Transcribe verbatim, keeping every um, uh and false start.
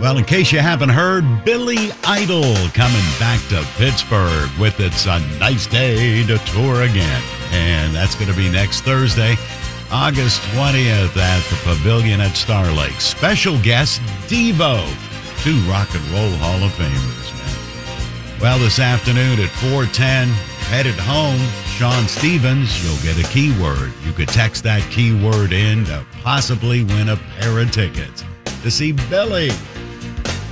Well, in case you haven't heard, Billy Idol coming back to Pittsburgh with It's a Nice Day to Tour Again. And that's going to be next Thursday, August twentieth at the Pavilion at Star Lake. Special guest, Devo, two Rock and Roll Hall of Famers, man. Well, this afternoon at four ten, headed home, Sean Stevens, you'll get a keyword. You could text that keyword in to possibly win a pair of tickets to see Billy.